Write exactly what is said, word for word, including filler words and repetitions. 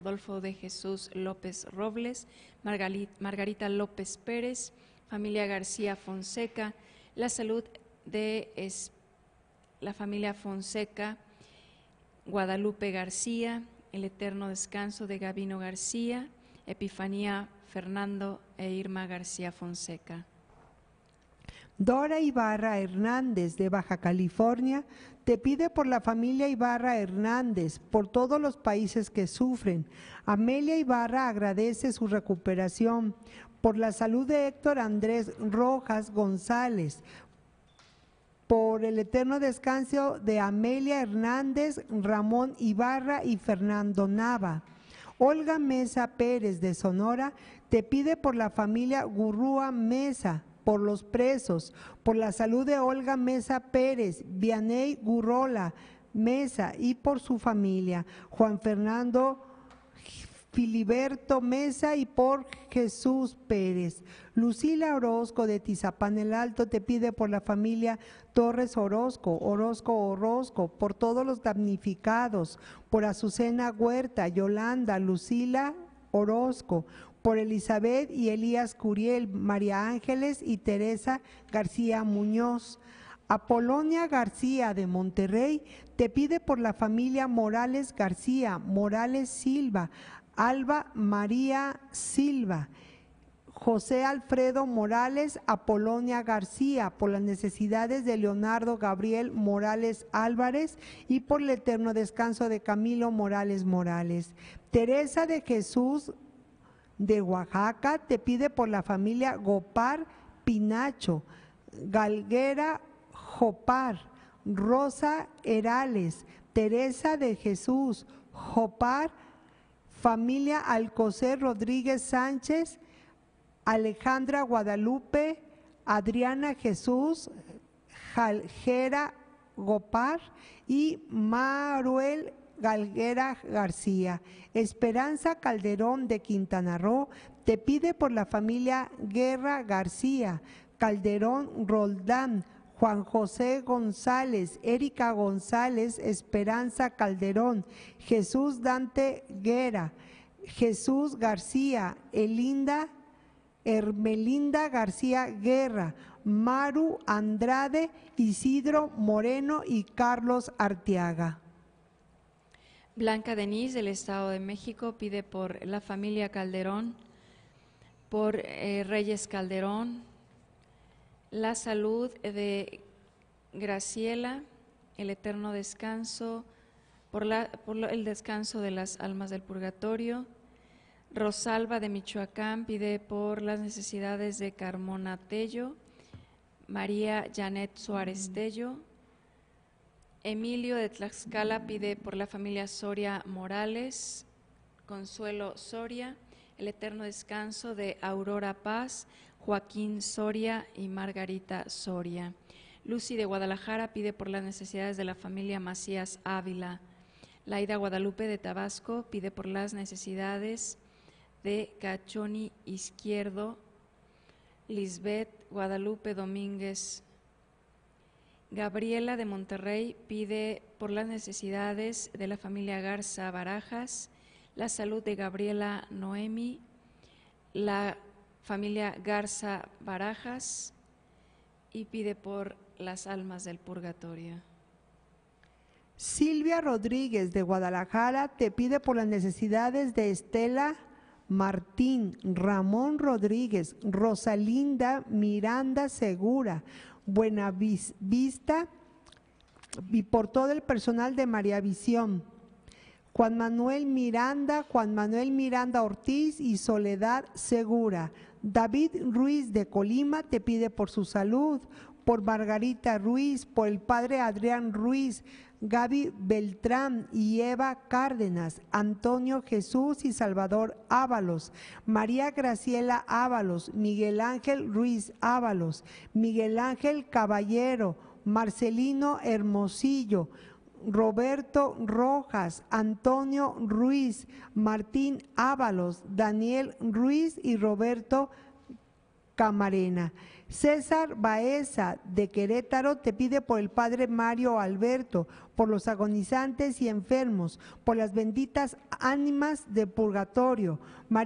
Adolfo de Jesús López Robles, Margarita López Pérez, familia García Fonseca, la salud de es, la familia Fonseca, Guadalupe García, el eterno descanso de Gabino García, Epifanía Fernando e Irma García Fonseca. Dora Ibarra Hernández, de Baja California, te pide por la familia Ibarra Hernández, por todos los países que sufren. Amelia Ibarra agradece su recuperación, por la salud de Héctor Andrés Rojas González, por el eterno descanso de Amelia Hernández, Ramón Ibarra y Fernando Nava. Olga Mesa Pérez, de Sonora, te pide por la familia Gurrúa Mesa, por los presos, por la salud de Olga Mesa Pérez, Vianey Gurrola Mesa y por su familia, Juan Fernando Filiberto Mesa y por Jesús Pérez. Lucila Orozco, de Tizapán el Alto, te pide por la familia Torres Orozco, Orozco Orozco, por todos los damnificados, por Azucena Huerta, Yolanda, Lucila Orozco, por Elizabeth y Elías Curiel, María Ángeles y Teresa García Muñoz. Apolonia García, de Monterrey, te pide por la familia Morales García, Morales Silva, Alba María Silva, José Alfredo Morales, Apolonia García, por las necesidades de Leonardo Gabriel Morales Álvarez y por el eterno descanso de Camilo Morales Morales. Teresa de Jesús, de Oaxaca, te pide por la familia Gopar Pinacho, Galguera Jopar, Rosa Herales, Teresa de Jesús, Jopar, familia Alcocer Rodríguez Sánchez, Alejandra Guadalupe, Adriana Jesús, Jaljera Gopar y Maruel Galguera García. Esperanza Calderón, de Quintana Roo, te pide por la familia Guerra García, Calderón Roldán, Juan José González, Erika González, Esperanza Calderón, Jesús Dante Guerra, Jesús García, Elinda, Hermelinda García Guerra, Maru Andrade, Isidro Moreno y Carlos Arteaga. Blanca Denise, del Estado de México, pide por la familia Calderón, por eh, Reyes Calderón, la salud de Graciela, el eterno descanso, por, la, por el descanso de las almas del purgatorio. Rosalba, de Michoacán, pide por las necesidades de Carmona Tello, María Janet Suárez Tello. Emilio, de Tlaxcala, pide por la familia Soria Morales, Consuelo Soria, el eterno descanso de Aurora Paz, Joaquín Soria y Margarita Soria. Lucy, de Guadalajara, pide por las necesidades de la familia Macías Ávila. Laida Guadalupe, de Tabasco, pide por las necesidades de Cachoni Izquierdo. Lisbeth Guadalupe Domínguez. Gabriela, de Monterrey, pide por las necesidades de la familia Garza Barajas, la salud de Gabriela Noemi, la familia Garza Barajas y pide por las almas del purgatorio. Silvia Rodríguez, de Guadalajara, te pide por las necesidades de Estela Martín, Ramón Rodríguez, Rosalinda Miranda Segura, Buenavista y por todo el personal de María Visión. Juan Manuel Miranda, Juan Manuel Miranda Ortiz y Soledad Segura. David Ruiz, de Colima, te pide por su salud, por Margarita Ruiz, por el padre Adrián Ruiz, Gaby Beltrán y Eva Cárdenas, Antonio Jesús y Salvador Ábalos, María Graciela Ábalos, Miguel Ángel Ruiz Ábalos, Miguel Ángel Caballero, Marcelino Hermosillo, Roberto Rojas, Antonio Ruiz, Martín Ábalos, Daniel Ruiz y Roberto Camarena. César Baeza de Querétaro te pide por el Padre Mario Alberto, por los agonizantes y enfermos, por las benditas ánimas de purgatorio.